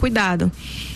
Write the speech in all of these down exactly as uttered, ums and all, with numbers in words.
cuidado.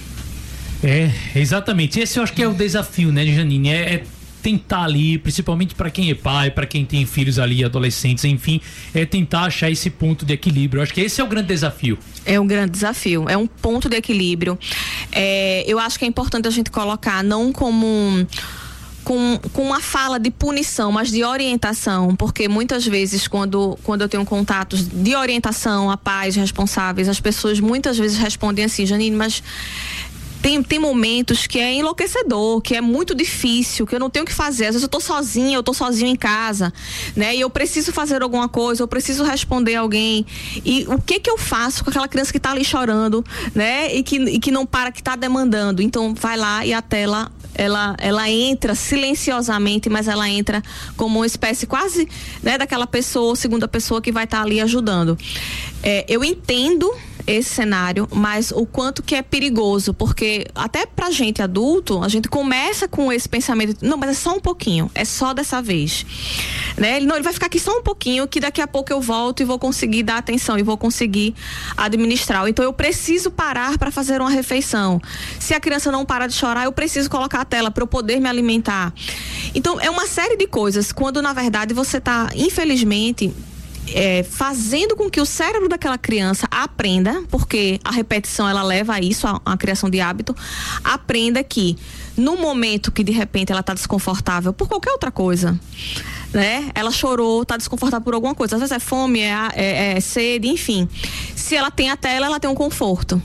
É, exatamente. Esse eu acho que é o desafio, né, Janine? É, é tentar ali, principalmente para quem é pai, para quem tem filhos ali, adolescentes, enfim, é tentar achar esse ponto de equilíbrio. Eu acho que esse é o grande desafio. É um grande desafio, é um ponto de equilíbrio. É, eu acho que é importante a gente colocar não como um, com, com uma fala de punição, mas de orientação, porque muitas vezes quando, quando eu tenho contatos de orientação a pais responsáveis, as pessoas muitas vezes respondem assim: Janine, mas Tem, tem momentos que é enlouquecedor, que é muito difícil, que eu não tenho o que fazer. Às vezes eu tô sozinha, eu tô sozinho em casa, né? E eu preciso fazer alguma coisa, eu preciso responder alguém. E o que que eu faço com aquela criança que tá ali chorando, né? E que, e que não para, que tá demandando. Então vai lá e a tela, ela, ela entra silenciosamente, mas ela entra como uma espécie quase, né, daquela pessoa, segunda pessoa que vai estar tá ali ajudando. É, eu entendo esse cenário, mas o quanto que é perigoso, porque até pra gente adulto, a gente começa com esse pensamento, não, mas é só um pouquinho, é só dessa vez, né? Ele, não, ele vai ficar aqui só um pouquinho, que daqui a pouco eu volto e vou conseguir dar atenção e vou conseguir administrar. Então eu preciso parar para fazer uma refeição. Se a criança não para de chorar, eu preciso colocar a tela para eu poder me alimentar. Então é uma série de coisas, quando na verdade você tá, infelizmente, É, fazendo com que o cérebro daquela criança aprenda, porque a repetição ela leva a isso, a, a criação de hábito, aprenda que no momento que de repente ela está desconfortável por qualquer outra coisa, né? Ela chorou, está desconfortável por alguma coisa, às vezes é fome, é, é, é sede, enfim. Se ela tem a tela, ela tem um conforto,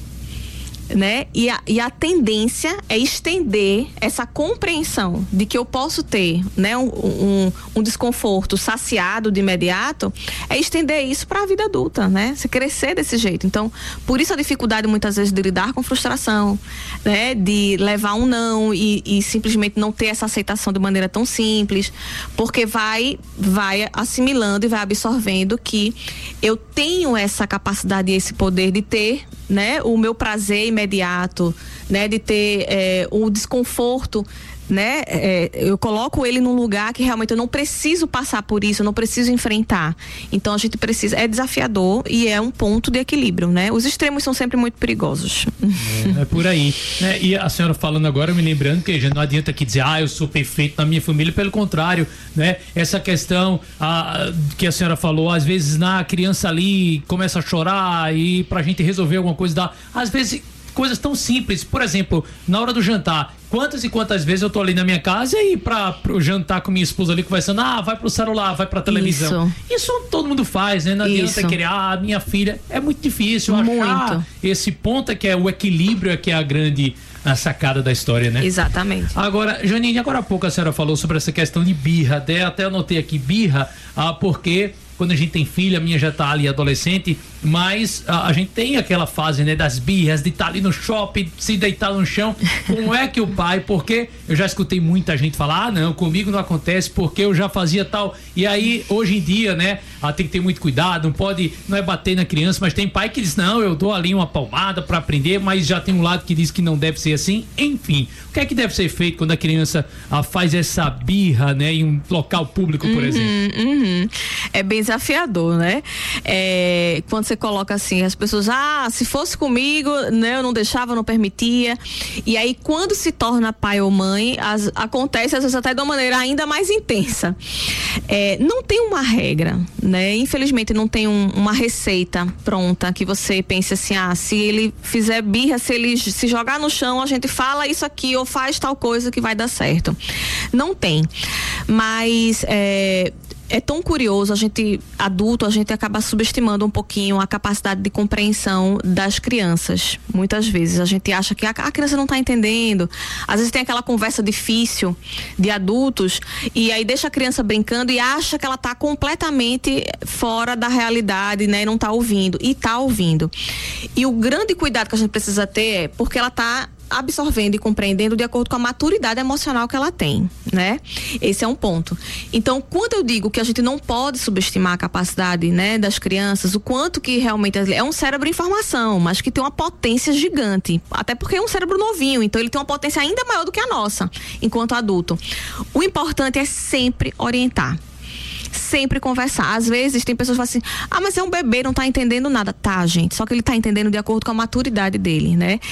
né? E a, e a tendência é estender essa compreensão de que eu posso ter, né, um, um, um desconforto saciado de imediato, é estender isso para a vida adulta, né? Se crescer desse jeito. Então, por isso a dificuldade muitas vezes de lidar com frustração, né? De levar um não e, e simplesmente não ter essa aceitação de maneira tão simples, porque vai, vai assimilando e vai absorvendo que eu tenho essa capacidade e esse poder de ter, né, o meu prazer imediato, né, de ter é, o desconforto, né, é, eu coloco ele num lugar que realmente eu não preciso passar por isso, eu não preciso enfrentar. Então a gente precisa, é desafiador e é um ponto de equilíbrio, né? Os extremos são sempre muito perigosos. É, é por aí, né? E a senhora falando agora, me lembrando que já não adianta aqui dizer, ah, eu sou perfeito na minha família, pelo contrário, né? Essa questão a, que a senhora falou, às vezes na criança ali começa a chorar e pra gente resolver alguma coisa, dá, às vezes coisas tão simples, por exemplo, na hora do jantar, quantas e quantas vezes eu tô ali na minha casa e pra pro jantar com minha esposa ali conversando, ah, vai pro celular, vai pra televisão. Isso, Isso todo mundo faz, né? Não adianta Isso. querer, ah, minha filha, é muito difícil muito. achar esse ponto é que é o equilíbrio, é que é a grande a sacada da história, né? Exatamente. Agora, Janine, agora há pouco a senhora falou sobre essa questão de birra, até, até anotei aqui, birra, ah, porque quando a gente tem filha, a minha já tá ali adolescente, mas a, a gente tem aquela fase, né, das birras, de estar tá ali no shopping, se deitar no chão. Como é que o pai, porque eu já escutei muita gente falar, ah, não, comigo não acontece porque eu já fazia tal. E aí, hoje em dia, né, ah, tem que ter muito cuidado, não pode, não é bater na criança, mas tem pai que diz, não, eu dou ali uma palmada para aprender, mas já tem um lado que diz que não deve ser assim. Enfim, o que é que deve ser feito quando a criança ah, faz essa birra, né, em um local público, por uhum, exemplo? Uhum. É bem desafiador, né? É, quando você coloca assim, as pessoas, ah, se fosse comigo, né, eu não deixava, não permitia. E aí, quando se torna pai ou mãe, as, acontece às vezes até de uma maneira ainda mais intensa. É, não tem uma regra, né? Infelizmente não tem um, uma receita pronta que você pense assim, ah, se ele fizer birra, se ele se jogar no chão, a gente fala isso aqui ou faz tal coisa que vai dar certo. Não tem. Mas é, é tão curioso, a gente, adulto, a gente acaba subestimando um pouquinho a capacidade de compreensão das crianças. Muitas vezes a gente acha que a, a criança não está entendendo. Às vezes tem aquela conversa difícil de adultos e aí deixa a criança brincando e acha que ela está completamente fora da realidade, né? E não está ouvindo. E está ouvindo. E o grande cuidado que a gente precisa ter é porque ela está absorvendo e compreendendo de acordo com a maturidade emocional que ela tem, né? Esse é um ponto. Então, quando eu digo que a gente não pode subestimar a capacidade, né, das crianças, o quanto que realmente é um cérebro em formação, mas que tem uma potência gigante, até porque é um cérebro novinho, então ele tem uma potência ainda maior do que a nossa, enquanto adulto. O importante é sempre orientar. Sempre conversar. Às vezes tem pessoas que falam assim, ah, mas é um bebê, não tá entendendo nada. Tá, gente, só que ele tá entendendo de acordo com a maturidade dele, né?